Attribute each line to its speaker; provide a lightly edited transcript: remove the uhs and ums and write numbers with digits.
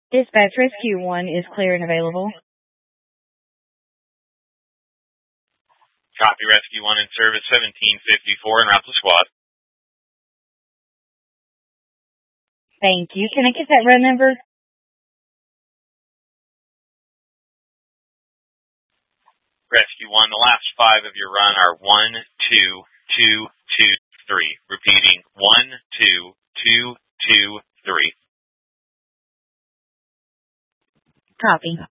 Speaker 1: Dispatch Rescue 1 is clear and available.
Speaker 2: Copy, Rescue 1 in service, 1754 en route to squad.
Speaker 1: Thank you. Can I get that run number?
Speaker 2: Rescue 1, the last 5 of your run are 1, 2, 2, 2, 3. Repeating, 1, 2, 2, 2, 3.
Speaker 1: Copy.